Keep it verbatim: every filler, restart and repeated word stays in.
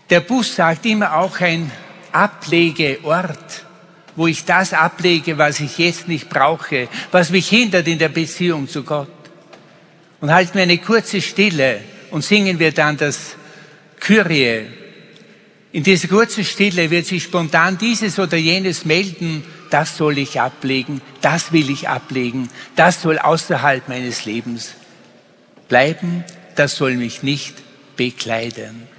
Der Bus sagt immer auch ein Ablegeort, wo ich das ablege, was ich jetzt nicht brauche, was mich hindert in der Beziehung zu Gott. Und halten wir eine kurze Stille und singen wir dann das Kyrie. In dieser kurzen Stille wird sich spontan dieses oder jenes melden, das soll ich ablegen, das will ich ablegen, das soll außerhalb meines Lebens bleiben, das soll mich nicht bekleiden.